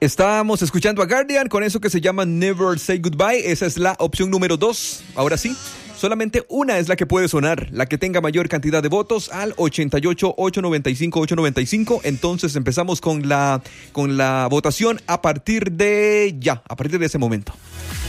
Estábamos escuchando a Guardian con eso que se llama Never Say Goodbye. Esa es la opción número 2. Ahora sí, solamente una es la que puede sonar, la que tenga mayor cantidad de votos al 88-895-895. Entonces empezamos con la votación a partir de ese momento.